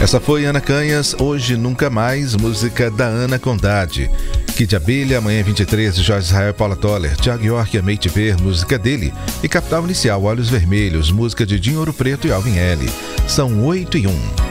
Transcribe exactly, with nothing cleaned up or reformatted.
Essa foi Ana Canhas, Hoje Nunca Mais, música da Ana Condade. Kid Abelha, Amanhã vinte e três, Jorge Israel e Paula Toller. Thiago York, Amei Te Ver, música dele. E Capital Inicial, Olhos Vermelhos, música de Dinho Ouro Preto e Alvin L. São oito e um.